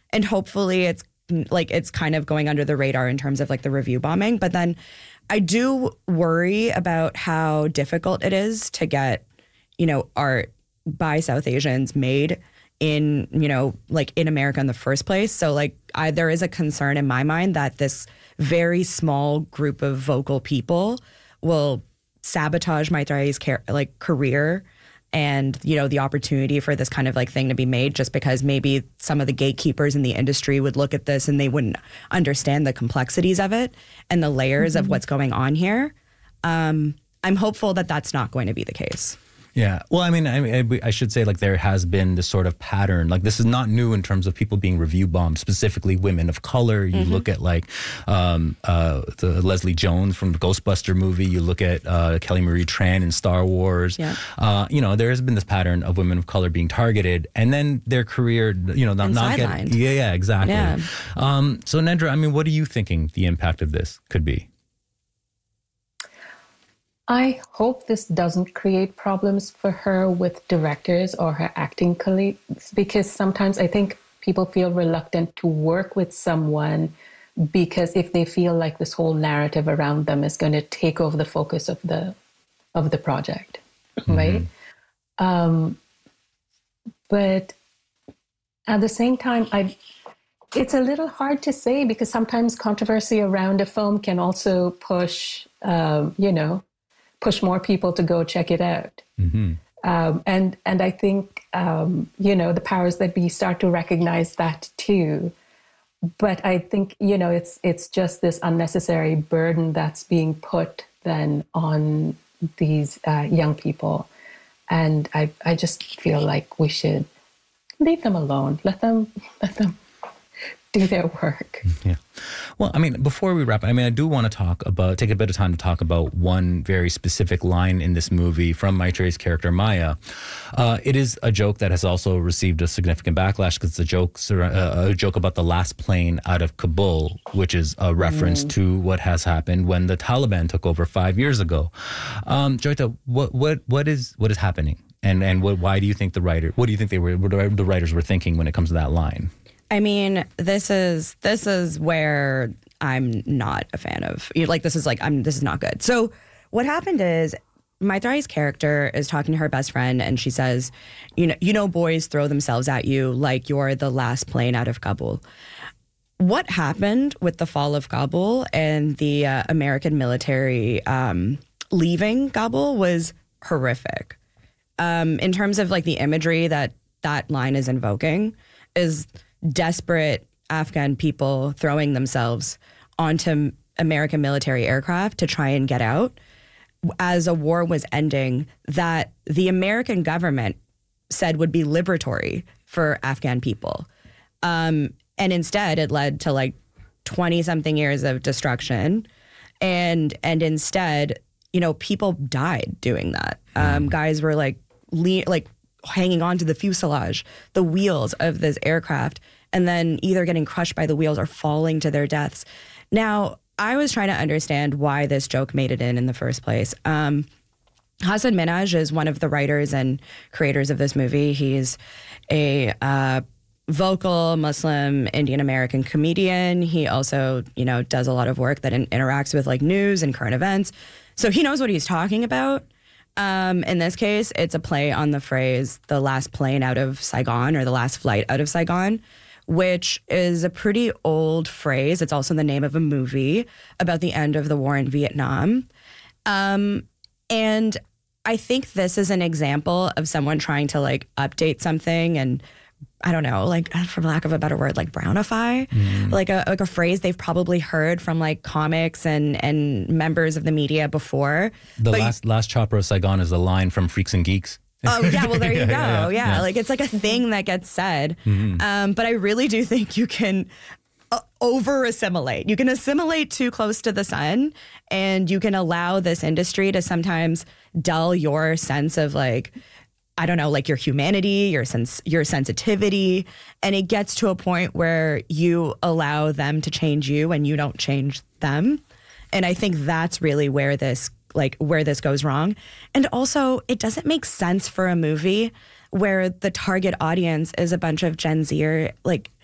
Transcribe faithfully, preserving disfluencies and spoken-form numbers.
and hopefully it's like it's kind of going under the radar in terms of like the review bombing. But then I do worry about how difficult it is to get, you know, art by South Asians made in, you know, like in America in the first place. So like I, there is a concern in my mind that this very small group of vocal people will sabotage Maitrai's car- like career and, you know, the opportunity for this kind of like thing to be made, just because maybe some of the gatekeepers in the industry would look at this and they wouldn't understand the complexities of it and the layers mm-hmm. of what's going on here. Um, I'm hopeful that that's not going to be the case. Yeah. Well, I mean, I, I should say, like, there has been this sort of pattern. Like, this is not new in terms of people being review bombed, specifically women of color. You mm-hmm. look at, like, um, uh, the Leslie Jones from the Ghostbuster movie. You look at uh, Kelly Marie Tran in Star Wars. Yeah. Uh, you know, there has been this pattern of women of color being targeted, and then their career, you know, not, not getting... Yeah, yeah, exactly. Yeah. Um, so, Nedra, I mean, what are you thinking the impact of this could be? I hope this doesn't create problems for her with directors or her acting colleagues, because sometimes I think people feel reluctant to work with someone because if they feel like this whole narrative around them is going to take over the focus of the of the project, mm-hmm. right? Um, but at the same time, I it's a little hard to say, because sometimes controversy around a film can also push, um, you know, push more people to go check it out. Mm-hmm. Um, and and I think, um, you know, the powers that be start to recognize that too. But I think, you know, it's it's just this unnecessary burden that's being put then on these uh, young people. And I, I just feel like we should leave them alone. Let them, let them do their work. Yeah. Well, I mean, before we wrap, I mean, I do want to talk about, take a bit of time to talk about one very specific line in this movie from Maitrai's character, Maya. Uh, it is a joke that has also received a significant backlash, because it's a joke, uh, a joke about the last plane out of Kabul, which is a reference mm. to what has happened when the Taliban took over five years ago. Um, Joyita, what, what, what is, what is happening? And, and what, why do you think the writer, what do you think they were, what the writers were thinking when it comes to that line? I mean, this is this is where I'm not a fan of. Like, this is like I'm. This is not good. So, what happened is Maitrai's character is talking to her best friend, and she says, "You know, you know, boys throw themselves at you like you're the last plane out of Kabul." What happened with the fall of Kabul and the uh, American military um, leaving Kabul was horrific. Um, in terms of like the imagery that that line is invoking, is desperate Afghan people throwing themselves onto American military aircraft to try and get out as a war was ending that the American government said would be liberatory for Afghan people. Um, and instead it led to like twenty something years of destruction. And, and instead, you know, people died doing that. Um, mm. Guys were like, le- like, hanging on to the fuselage, the wheels of this aircraft, and then either getting crushed by the wheels or falling to their deaths. Now, I was trying to understand why this joke made it in in the first place. Um, Hasan Minhaj is one of the writers and creators of this movie. He's a uh, vocal Muslim Indian American comedian. He also, you know, does a lot of work that in- interacts with like news and current events. So he knows what he's talking about. Um, in this case, it's a play on the phrase, the last plane out of Saigon, or the last flight out of Saigon, which is a pretty old phrase. It's also the name of a movie about the end of the war in Vietnam. Um, and I think this is an example of someone trying to like update something and, I don't know, like, for lack of a better word, like brownify, mm. like a like a phrase they've probably heard from like comics and, and members of the media before. The but last last chopper of Saigon is a line from Freaks and Geeks. Oh, yeah, well, there you yeah, go. Yeah, Yeah, yeah, yeah, like it's like a thing that gets said. Mm-hmm. Um, but I really do think you can uh, over-assimilate. You can assimilate too close to the sun, and you can allow this industry to sometimes dull your sense of like, I don't know, like your humanity, your sense, your sensitivity. And it gets to a point where you allow them to change you and you don't change them. And I think that's really where this, like where this goes wrong. And also it doesn't make sense for a movie where the target audience is a bunch of Gen Z or like